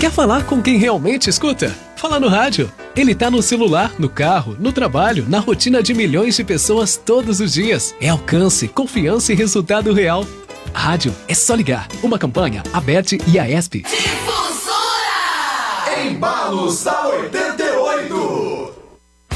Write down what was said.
Quer falar com quem realmente escuta? Fala no rádio. Ele tá no celular, no carro, no trabalho, na rotina de milhões de pessoas todos os dias. É alcance, confiança e resultado real. Rádio é só ligar. Uma campanha, Aberte e a ESP. Difusora! Embalos da 80.